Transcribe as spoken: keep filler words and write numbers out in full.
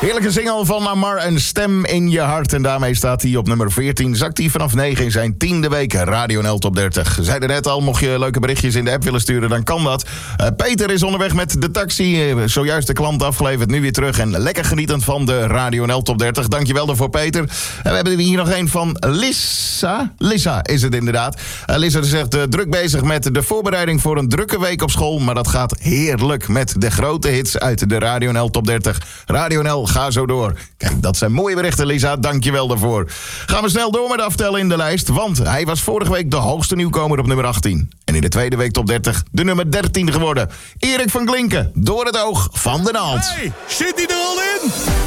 Heerlijke single van Amar en Stem in je hart. En daarmee staat hij op nummer veertien. Zakt hij vanaf negen in zijn tiende week. Radio N L Top dertig. Zeiden net al, mocht je leuke berichtjes in de app willen sturen, dan kan dat. Uh, Peter is onderweg met de taxi. Uh, zojuist de klant afgeleverd, nu weer terug. En lekker genietend van de Radio N L Top dertig. Dankjewel daarvoor, Peter. En we hebben hier nog een van Lissa. Lissa is het inderdaad. Uh, Lissa zegt, uh, druk bezig met de voorbereiding voor een drukke week op school. Maar dat gaat heerlijk met de grote hits uit de Radio N L Top dertig. Radio N L, ga zo door. Kijk, dat zijn mooie berichten, Lisa. Dankjewel daarvoor. Gaan we snel door met aftellen in de lijst. Want hij was vorige week de hoogste nieuwkomer op nummer achttien. En in de tweede week top dertig de nummer dertien geworden. Erik van Glinken, Door het oog van de naald. Hey, zit hij er al in?